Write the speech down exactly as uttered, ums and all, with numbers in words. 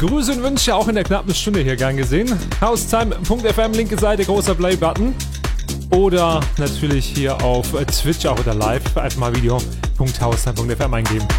Grüße und Wünsche auch in der knappen Stunde hier gern gesehen. Haustime punkt f m, linke Seite, großer Play-Button. Oder natürlich hier auf Twitch auch oder live. Einfach mal video punkt haustime punkt f m eingeben.